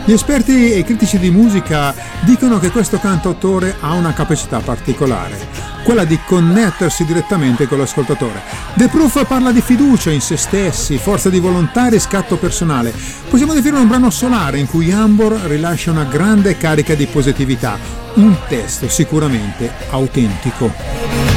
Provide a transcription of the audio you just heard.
Gli esperti e i critici di musica dicono che questo cantautore ha una capacità particolare, quella di connettersi direttamente con l'ascoltatore. The Proof parla di fiducia in se stessi, forza di volontà e riscatto personale. Possiamo definire un brano solare in cui Ambor rilascia una grande carica di positività, un testo sicuramente autentico.